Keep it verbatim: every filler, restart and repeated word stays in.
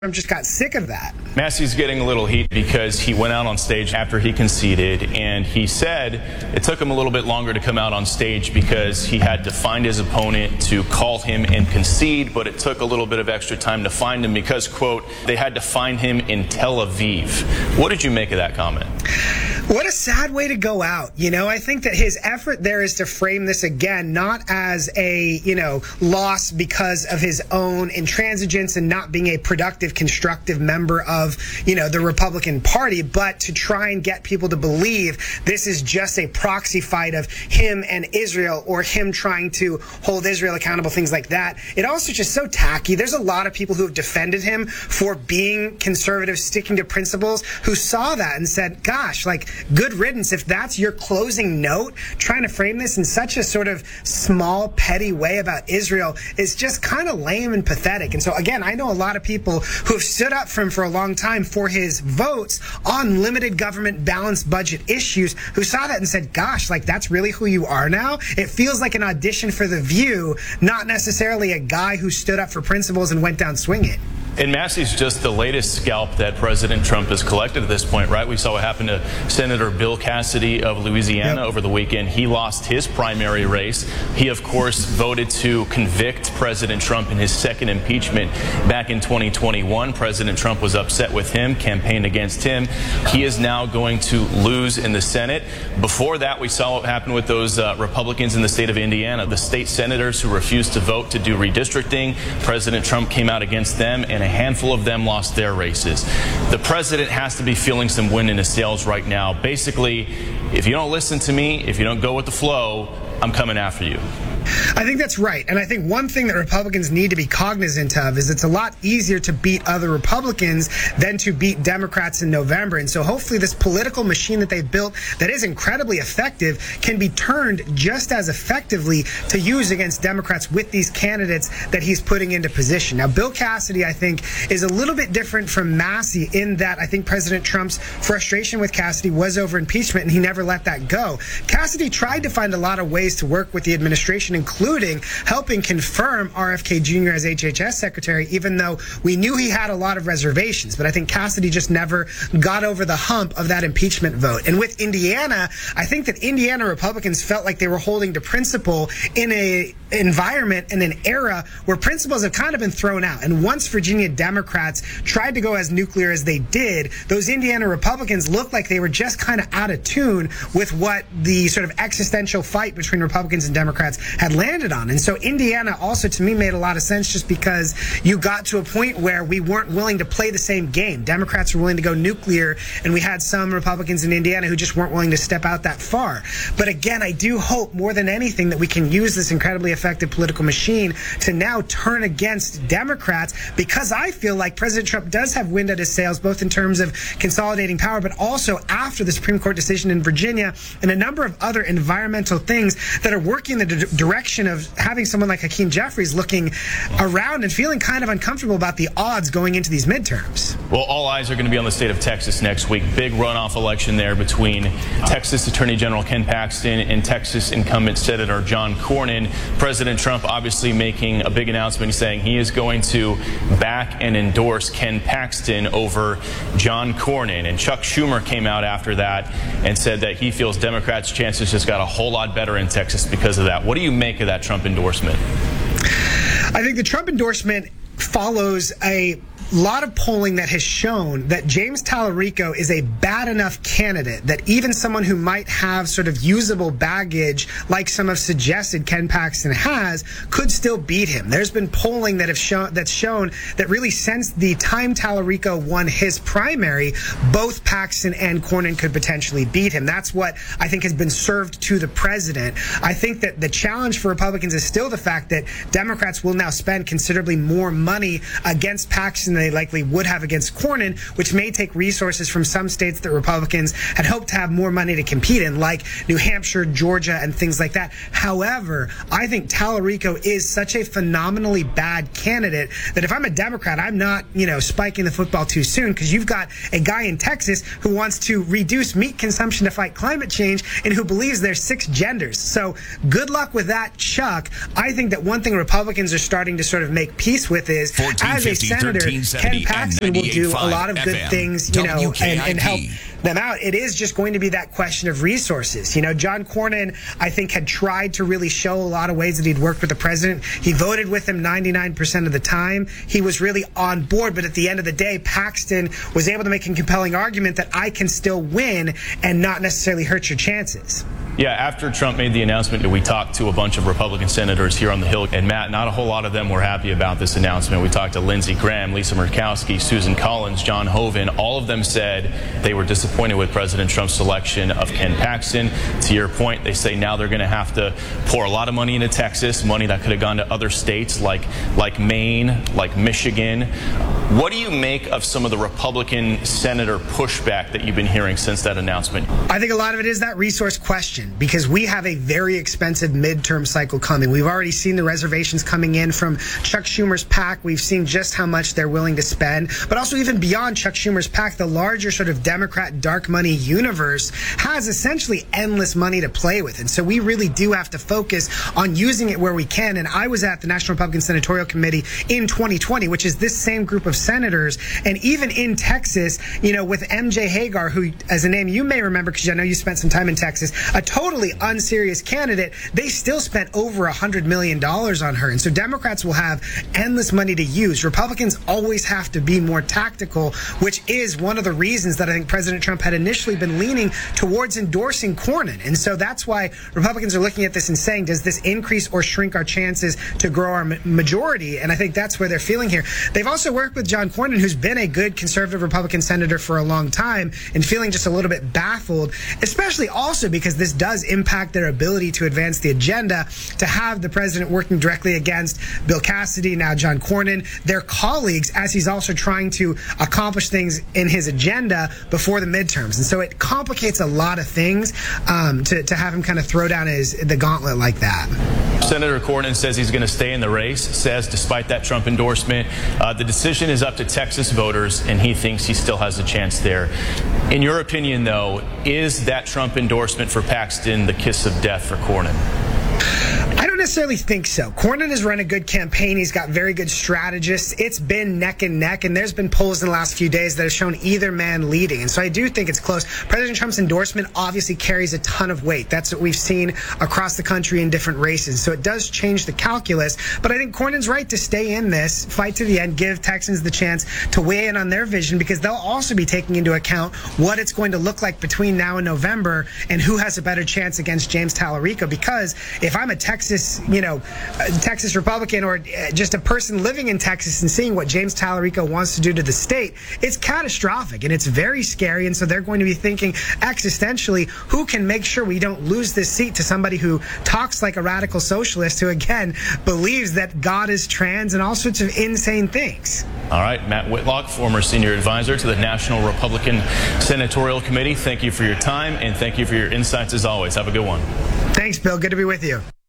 Trump just got sick of that. Massey's getting a little heat because he went out on stage after he conceded, and he said it took him a little bit longer to come out on stage because he had to find his opponent to call him and concede, but it took a little bit of extra time to find him because, quote, they had to find him in Tel Aviv. What did you make of that comment? What a sad way to go out. You know, I think that his effort there is to frame this again, not as a, you know, loss because of his own intransigence and not being a productive, constructive member of, you know, the Republican Party, but to try and get people to believe this is just a proxy fight of him and Israel, or him trying to hold Israel accountable, things like that. It also just so tacky. There's a lot of people who have defended him for being conservative, sticking to principles, who saw that and said, gosh, like, good riddance. If that's your closing note, trying to frame this in such a sort of small, petty way about Israel is just kind of lame and pathetic. And so, again, I know a lot of people who have stood up for him for a long time for his votes on limited government balanced budget issues, who saw that and said, gosh, like, that's really who you are now? It feels like an audition for The View, not necessarily a guy who stood up for principles and went down swinging. And Massey's just the latest scalp that President Trump has collected at this point, right? We saw what happened to Senator Bill Cassidy of Louisiana yep. over the weekend. He lost his primary race. He, of course, voted to convict President Trump in his second impeachment back in twenty twenty-one. President Trump was upset with him, campaigned against him. He is now going to lose in the Senate. Before that, we saw what happened with those uh, Republicans in the state of Indiana, the state senators who refused to vote to do redistricting. President Trump came out against them, and a handful of them lost their races. The president has to be feeling some wind in his sails right now. Basically, if you don't listen to me, if you don't go with the flow, I'm coming after you. I think that's right. And I think one thing that Republicans need to be cognizant of is it's a lot easier to beat other Republicans than to beat Democrats in November. And so hopefully this political machine that they've built that is incredibly effective can be turned just as effectively to use against Democrats with these candidates that he's putting into position. Now, Bill Cassidy, I think, is a little bit different from Massey in that I think President Trump's frustration with Cassidy was over impeachment, and he never let that go. Cassidy tried to find a lot of ways to work with the administration, including helping confirm R F K Junior as H H S Secretary, even though we knew he had a lot of reservations. But I think Cassidy just never got over the hump of that impeachment vote. And with Indiana, I think that Indiana Republicans felt like they were holding to principle in a environment and an era where principles have kind of been thrown out. And once Virginia Democrats tried to go as nuclear as they did, those Indiana Republicans looked like they were just kind of out of tune with what the sort of existential fight between Republicans and Democrats had landed on. And so Indiana also, to me, made a lot of sense just because you got to a point where we weren't willing to play the same game. Democrats were willing to go nuclear, and we had some Republicans in Indiana who just weren't willing to step out that far. But again, I do hope more than anything that we can use this incredibly effective political machine to now turn against Democrats, because I feel like President Trump does have wind at his sails, both in terms of consolidating power, but also after the Supreme Court decision in Virginia and a number of other environmental things that are working in the d- direction of having someone like Hakeem Jeffries looking around and feeling kind of uncomfortable about the odds going into these midterms. Well, all eyes are going to be on the state of Texas next week. Big runoff election there between Texas Attorney General Ken Paxton and Texas incumbent Senator John Cornyn. President Trump obviously making a big announcement saying he is going to back and endorse Ken Paxton over John Cornyn. And Chuck Schumer came out after that and said that he feels Democrats' chances just got a whole lot better in Texas because of that. What do you make of that Trump endorsement? I think the Trump endorsement follows a lot of polling that has shown that James Tallarico is a bad enough candidate that even someone who might have sort of usable baggage, like some have suggested Ken Paxton has, could still beat him. There's been polling that have shown that's shown that really since the time Tallarico won his primary, both Paxton and Cornyn could potentially beat him. That's what I think has been served to the president. I think that the challenge for Republicans is still the fact that Democrats will now spend considerably more money against Paxton than they likely would have against Cornyn, which may take resources from some states that Republicans had hoped to have more money to compete in, like New Hampshire, Georgia, and things like that. However, I think Tallarico is such a phenomenally bad candidate that if I'm a Democrat, I'm not, you know, spiking the football too soon, because you've got a guy in Texas who wants to reduce meat consumption to fight climate change and who believes there's six genders. So good luck with that, Chuck. I think that one thing Republicans are starting to sort of make peace with is, as a senator, Ken Paxton will do a lot of good things, you know, and, and help them out. It is just going to be that question of resources. You know, John Cornyn, I think, had tried to really show a lot of ways that he'd worked with the president. He voted with him ninety-nine percent of the time. He was really on board, but at the end of the day, Paxton was able to make a compelling argument that I can still win and not necessarily hurt your chances. Yeah, after Trump made the announcement, we talked to a bunch of Republican senators here on the Hill. And Matt, not a whole lot of them were happy about this announcement. We talked to Lindsey Graham, Lisa Murkowski, Susan Collins, John Hoeven. All of them said they were disappointed with President Trump's selection of Ken Paxton. To your point, they say now they're going to have to pour a lot of money into Texas, money that could have gone to other states like, like Maine, like Michigan. What do you make of some of the Republican senator pushback that you've been hearing since that announcement? I think a lot of it is that resource question, because we have a very expensive midterm cycle coming. We've already seen the reservations coming in from Chuck Schumer's PAC. We've seen just how much they're willing to spend. But also even beyond Chuck Schumer's PAC, the larger sort of Democrat dark money universe has essentially endless money to play with. And so we really do have to focus on using it where we can. And I was at the National Republican Senatorial Committee in twenty twenty, which is this same group of senators. And even in Texas, you know, with M J Hagar, who as a name you may remember because I know you spent some time in Texas, a totally unserious candidate, they still spent over one hundred million dollars on her. And so Democrats will have endless money to use. Republicans always have to be more tactical, which is one of the reasons that I think President Trump had initially been leaning towards endorsing Cornyn. And so that's why Republicans are looking at this and saying, does this increase or shrink our chances to grow our majority? And I think that's where they're feeling here. They've also worked with John Cornyn, who's been a good conservative Republican senator for a long time, and feeling just a little bit baffled, especially also because this does impact their ability to advance the agenda, to have the president working directly against Bill Cassidy, now John Cornyn, their colleagues, as he's also trying to accomplish things in his agenda before the midterms. And so it complicates a lot of things um, to, to have him kind of throw down his, the gauntlet like that. Senator Cornyn says he's going to stay in the race, says despite that Trump endorsement, uh, the decision is up to Texas voters, and he thinks he still has a chance there. In your opinion, though, is that Trump endorsement for Paxton the kiss of death for Cornyn? I don't necessarily think so. Cornyn has run a good campaign. He's got very good strategists. It's been neck and neck, and there's been polls in the last few days that have shown either man leading. And so I do think it's close. President Trump's endorsement obviously carries a ton of weight. That's what we've seen across the country in different races. So it does change the calculus. But I think Cornyn's right to stay in this, fight to the end, give Texans the chance to weigh in on their vision, because they'll also be taking into account what it's going to look like between now and November and who has a better chance against James Tallarico. Because if I'm a Texas, you know, Texas Republican, or just a person living in Texas and seeing what James Tallarico wants to do to the state, it's catastrophic and it's very scary. And so they're going to be thinking existentially, who can make sure we don't lose this seat to somebody who talks like a radical socialist, who again believes that God is trans and all sorts of insane things. All right, Matt Whitlock, former senior advisor to the National Republican Senatorial Committee. Thank you for your time, and thank you for your insights as always. Have a good one. Thanks, Bill. Good to be with you.